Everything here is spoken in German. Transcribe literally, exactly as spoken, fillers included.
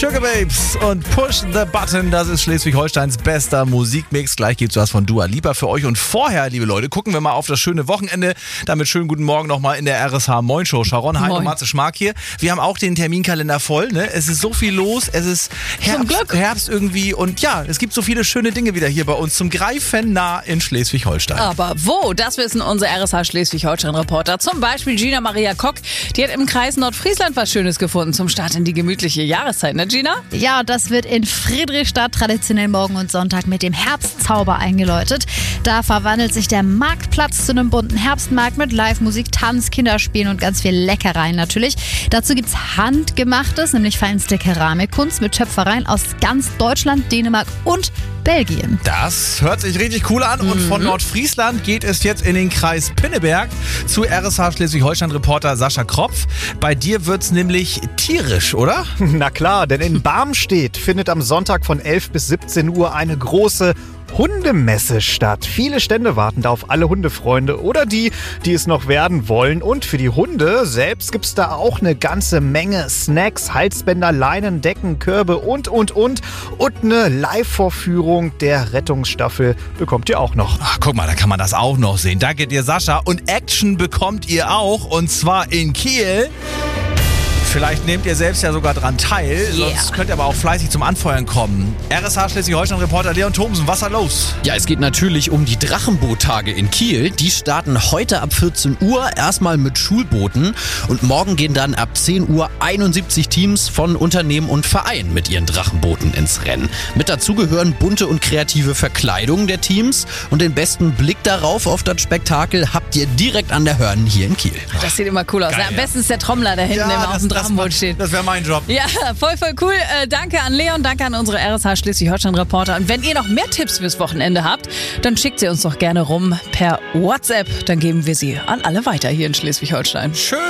Sugar Babes und Push the Button, das ist Schleswig-Holsteins bester Musikmix. Gleich gibt's was von Dua Lipa für euch. Und vorher, liebe Leute, gucken wir mal auf das schöne Wochenende. Damit schönen guten Morgen nochmal in der R S H Moin Show. Sharon, Heino, Moin. Matze Schmark hier. Wir haben auch den Terminkalender voll. Ne? Es ist so viel los. Es ist Herbst, Herbst irgendwie. Und ja, es gibt so viele schöne Dinge wieder hier bei uns zum Greifen nah in Schleswig-Holstein. Aber wo? Das wissen unsere R S H Schleswig-Holstein-Reporter. Zum Beispiel Gina Maria Kock. Die hat im Kreis Nordfriesland was Schönes gefunden zum Start in die gemütliche Jahreszeit. Ne, Gina? Ja, das wird in Friedrichstadt traditionell morgen und Sonntag mit dem Herbstzauber eingeläutet. Da verwandelt sich der Marktplatz zu einem bunten Herbstmarkt mit Live-Musik, Tanz, Kinderspielen und ganz viel Leckereien natürlich. Dazu gibt's Handgemachtes, nämlich feinste Keramikkunst mit Töpfereien aus ganz Deutschland, Dänemark und Belgien. Das hört sich richtig cool an. Und von Nordfriesland geht es jetzt in den Kreis Pinneberg zu R S H Schleswig-Holstein-Reporter Sascha Kropf. Bei dir wird's nämlich tierisch, oder? Na klar, denn in Barmstedt findet am Sonntag von elf bis siebzehn Uhr eine große Hundemesse statt. Viele Stände warten da auf alle Hundefreunde oder die, die es noch werden wollen. Und für die Hunde selbst gibt's da auch eine ganze Menge Snacks, Halsbänder, Leinen, Decken, Körbe und, und, und. Und eine Live-Vorführung der Rettungsstaffel bekommt ihr auch noch. Ach, guck mal, da kann man das auch noch sehen. Danke dir, Sascha. Und Action bekommt ihr auch, und zwar in Kiel. Vielleicht nehmt ihr selbst ja sogar dran teil, Yeah. sonst könnt ihr aber auch fleißig zum Anfeuern kommen. R S H Schleswig-Holstein-Reporter Leon Thomsen, was ist da los? Ja, es geht natürlich um die Drachenboottage in Kiel. Die starten heute ab vierzehn Uhr, erstmal mit Schulbooten. Und morgen gehen dann ab zehn Uhr einundsiebzig Teams von Unternehmen und Vereinen mit ihren Drachenbooten ins Rennen. Mit dazu gehören bunte und kreative Verkleidungen der Teams. Und den besten Blick darauf, auf das Spektakel, habt ihr direkt an der Hörn hier in Kiel. Das sieht immer cool aus. Geil, Am ja. besten ist der Trommler da hinten Ja, immer auf das- dem das- Drachenboot steht. Das wäre mein Job. Ja, voll, voll cool. Äh, danke an Leon, danke an unsere R S H Schleswig-Holstein-Reporter. Und wenn ihr noch mehr Tipps fürs Wochenende habt, dann schickt sie uns doch gerne rum per WhatsApp. Dann geben wir sie an alle weiter hier in Schleswig-Holstein. Schön.